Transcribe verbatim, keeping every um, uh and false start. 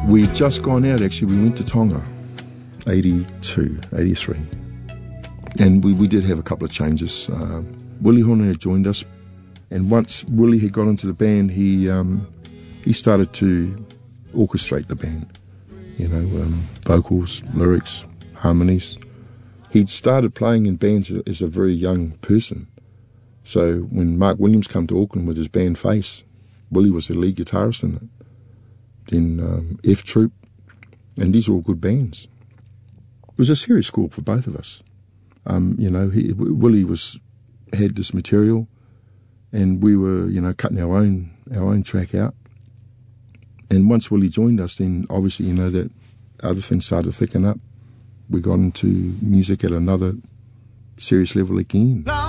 We'd just gone out, actually. We went to Tonga, eighty-two, eighty-three. And we, we did have a couple of changes. Uh, Willie Horner had joined us, and once Willie had got into the band, he um, he started to orchestrate the band. You know, um, vocals, lyrics, harmonies. He'd started playing in bands as a very young person. So when Mark Williams came to Auckland with his band Face, Willie was the lead guitarist in it. Then um, F Troop, and these are all good bands. It was a serious school for both of us. Um, you know, he, Willie was had this material, and we were, you know, cutting our own our own track out. And once Willie joined us, then obviously, you know, that other things started to thicken up. We got into music at another serious level again.